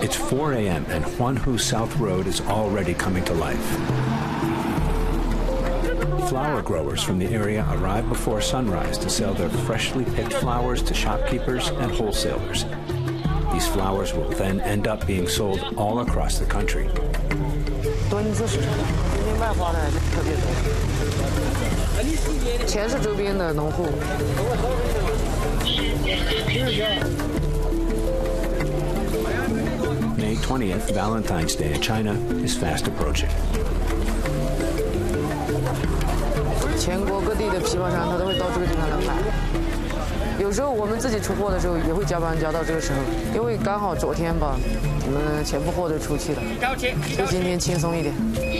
It's 4 a.m. and Huanhu South Road is already coming to life. Flower growers from the area arrive before sunrise to sell their freshly picked flowers to shopkeepers and wholesalers. These flowers will then end up being sold all across the country. 墩子市场今天卖花的特别多，全是周边的农户。 May 20th, Valentine's Day in China, is fast approaching. 全国各地的批发商他都会到这个地方来买。有时候我们自己出货的时候也会加班加到这个时候，因为刚好昨天吧，我们全部货都出去了，所以今天轻松一点。